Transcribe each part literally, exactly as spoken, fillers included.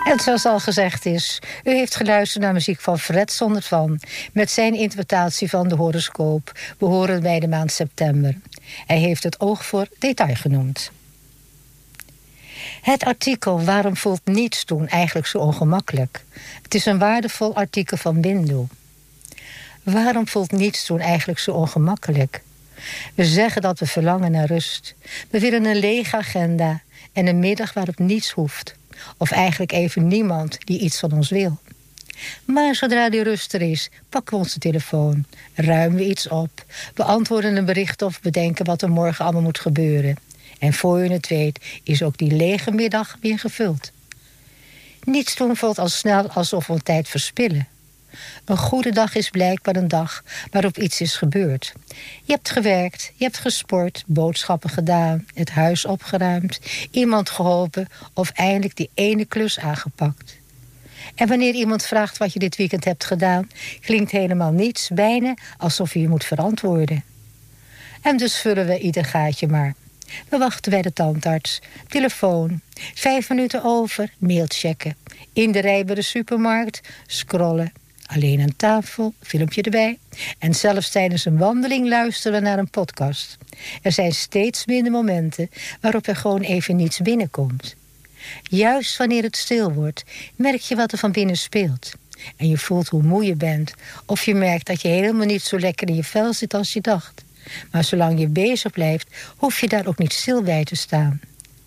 En zoals al gezegd is, u heeft geluisterd naar muziek van Fred Sondervan met zijn interpretatie van de horoscoop, behorend bij de maand september. Hij heeft het oog voor detail genoemd. Het artikel Waarom voelt niets doen eigenlijk zo ongemakkelijk? Het is een waardevol artikel van Bindu. Waarom voelt niets doen eigenlijk zo ongemakkelijk? We zeggen dat we verlangen naar rust. We willen een lege agenda en een middag waarop niets hoeft. Of eigenlijk even niemand die iets van ons wil. Maar zodra die rust er is, pakken we onze telefoon, ruimen we iets op, beantwoorden een bericht of bedenken wat er morgen allemaal moet gebeuren. En voor je het weet is ook die lege middag weer gevuld. Niets doen voelt al snel alsof we tijd verspillen. Een goede dag is blijkbaar een dag waarop iets is gebeurd. Je hebt gewerkt, je hebt gesport, boodschappen gedaan, het huis opgeruimd, iemand geholpen of eindelijk die ene klus aangepakt. En wanneer iemand vraagt wat je dit weekend hebt gedaan, klinkt helemaal niets, bijna alsof je je moet verantwoorden. En dus vullen we ieder gaatje maar. We wachten bij de tandarts, telefoon, vijf minuten over, mail checken, in de rij bij de supermarkt, scrollen. Alleen aan tafel, filmpje erbij. En zelfs tijdens een wandeling luisteren we naar een podcast. Er zijn steeds minder momenten waarop er gewoon even niets binnenkomt. Juist wanneer het stil wordt, merk je wat er van binnen speelt. En je voelt hoe moe je bent. Of je merkt dat je helemaal niet zo lekker in je vel zit als je dacht. Maar zolang je bezig blijft, hoef je daar ook niet stil bij te staan.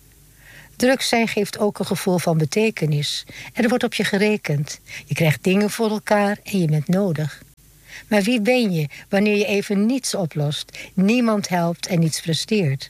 Druk zijn geeft ook een gevoel van betekenis. Er wordt op je gerekend. Je krijgt dingen voor elkaar en je bent nodig. Maar wie ben je wanneer je even niets oplost, niemand helpt en niets presteert?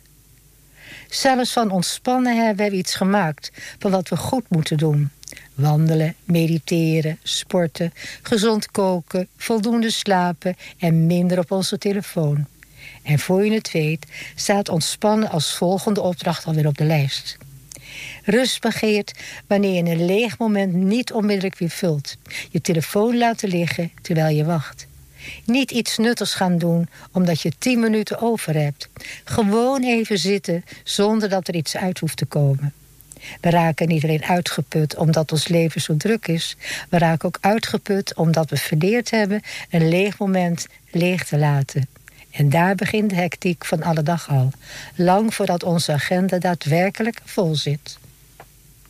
Zelfs van ontspannen hebben we iets gemaakt van wat we goed moeten doen. Wandelen, mediteren, sporten, gezond koken, voldoende slapen en minder op onze telefoon. En voor je het weet staat ontspannen als volgende opdracht alweer op de lijst. Rust begeert wanneer je een leeg moment niet onmiddellijk weer vult. Je telefoon laten liggen terwijl je wacht. Niet iets nuttigs gaan doen omdat je tien minuten over hebt. Gewoon even zitten zonder dat er iets uit hoeft te komen. We raken niet alleen uitgeput omdat ons leven zo druk is. We raken ook uitgeput omdat we verleerd hebben een leeg moment leeg te laten. En daar begint de hectiek van alle dag al. Lang voordat onze agenda daadwerkelijk vol zit.